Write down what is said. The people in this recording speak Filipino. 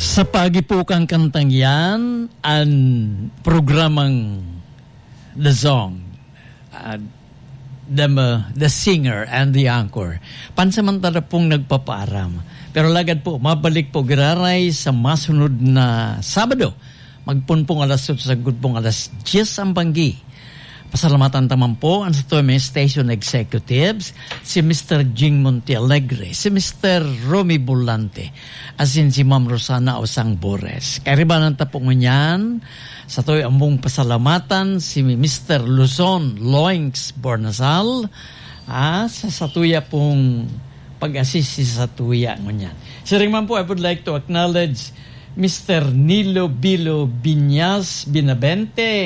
Sa pagipukang kantang yan, ang programang The Song, the singer and the anchor, pansamantala pong nagpapaaram. Pero lagad po, mabalik po giraray sa masunod na Sabado. Magpunpong alas 8 sa gudpong alas 10 ang banggi. Pasalamatan taman po ang sa may station executives, si Mr. Jing Montealegre, si Mr. Romy Bolante, asin si Ma'am Rosana Osang Bores. Karibanan tapong niyan, sa to'y among pasalamatan, si Mr. Luzon Loinks Bornasal, sa satuya pong pag-assist si satuya ngunyan. Siring man po, I would like to acknowledge Mr. Nilo Bilo Binyas Binabente,